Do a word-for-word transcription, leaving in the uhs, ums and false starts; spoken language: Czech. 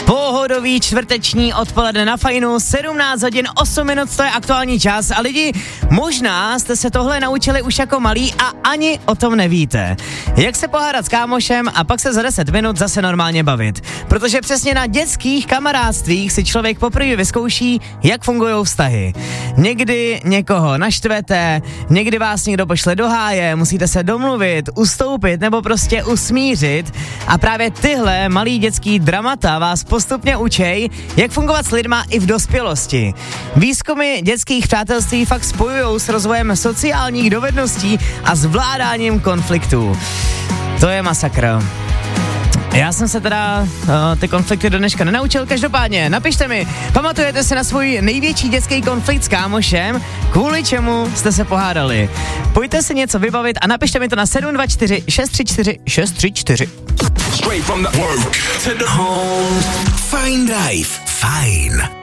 Pohodový čtvrteční odpoledne na Fajnu, sedmnáct hodin osm minut, to je aktuální čas a lidi, možná jste se tohle naučili už jako malí a ani o tom nevíte. Jak se pohádat s kámošem a pak se za deset minut zase normálně bavit. Protože přesně na dětských kamarádstvích si člověk poprvé vyzkouší, jak fungují vztahy. Někdy někoho naštvete, někdy vás někdo pošle do háje, musíte se domluvit, ustoupit nebo prostě usmířit a právě tyhle malý dětský dramata vás postupně učej, jak fungovat s lidma i v dospělosti. Výzkumy dětských přátelství fakt spojujou s rozvojem sociálních dovedností a zvládáním konfliktů. To je masakr. Já jsem se teda uh, ty konflikty do dneška nenaučil, každopádně napište mi, pamatujete si na svůj největší dětský konflikt s kámošem, kvůli čemu jste se pohádali. Pojďte si něco vybavit a napište mi to na sedm dva čtyři šest tři čtyři šest tři čtyři. Fajn Drive. Fajn.